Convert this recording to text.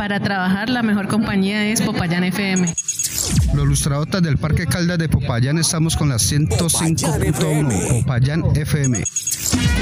Para trabajar la mejor compañía es Popayán FM. Los lustradotas del Parque Caldas de Popayán estamos con la 105.1 Popayán FM.